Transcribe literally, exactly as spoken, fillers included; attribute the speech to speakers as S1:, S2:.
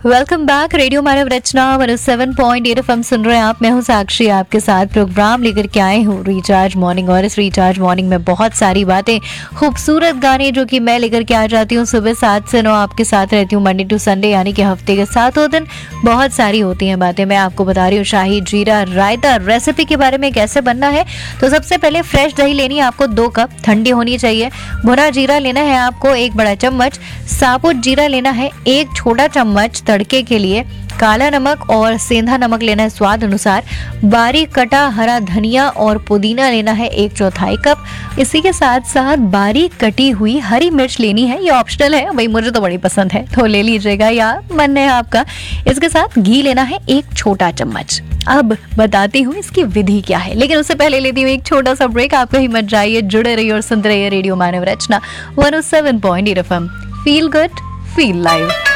S1: Welcome back. Radio मानव रचना one O seven point eight FM सुन रहे हैं आप। मैं हूं साक्षी, आपके साथ प्रोग्राम लेकर के आए हूं रिचार्ज मॉर्निंग। और इस रिचार्ज मॉर्निंग में बहुत सारी बातें, खूबसूरत गाने जो कि मैं लेकर के आ जाती हूं सुबह सात से नौ आपके साथ रहती हूं मंडे टू संडे, यानी कि हफ्ते के सातों दिन बहुत सारी होती हैं बातें। मैं आपको बता रही हूँ शाही जीरा रायता रेसिपी के बारे में कैसे बनना है। तो सबसे पहले फ्रेश दही लेनी है आपको दो कप, ठंडी होनी चाहिए। भुना जीरा लेना है आपको एक बड़ा चम्मच। साबुत जीरा लेना है एक छोटा चम्मच तड़के के लिए। काला नमक और सेंधा नमक लेना है स्वाद अनुसार। बारीक कटा हरा धनिया और पुदीना लेना है एक चौथाई कप। इसी के साथ साथ बारीक कटी हुई हरी मिर्च लेनी है, ये ऑप्शनल है, वही मुझे तो बड़ी पसंद है तो ले लीजिएगा या मन है आपका। इसके साथ घी लेना है एक छोटा चम्मच। अब बताती हूँ इसकी विधि क्या है, लेकिन उससे पहले लेती हूँ एक छोटा सा ब्रेक। आप कहीं मत जाइए, जुड़े रहिए और सुनते रहिए रेडियो मानव रचना one O seven point eight FM. Feel good, feel live.